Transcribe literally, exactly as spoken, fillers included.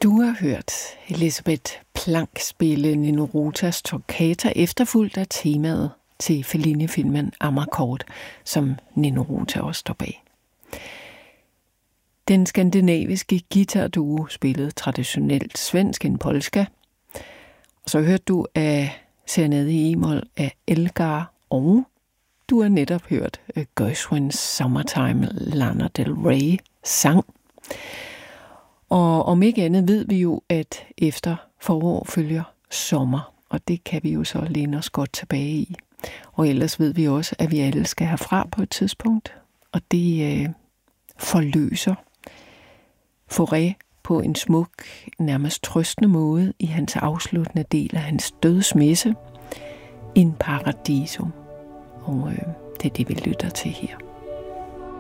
Du har hørt Elisabeth Planck spille Nino Rotas Toccata efterfulgt af temaet til Fellini-filmen Amarcord, som Nino Rota også står bag. Den skandinaviske guitarduo spillede traditionelt svensk en polska, og så hørte du af Serenade i e-mol af Elgar, og du har netop hørt Gershwins Summertime, Lana Del Rey sang. Og om ikke andet ved vi jo, at efter forår følger sommer, og det kan vi jo så læne os godt tilbage i. Og ellers ved vi også, at vi alle skal herfra på et tidspunkt, og det øh, forløser Fauré på en smuk, nærmest trøstende måde i hans afsluttende del af hans dødsmesse, In Paradiso. Og øh, det er det, vi lytter til her.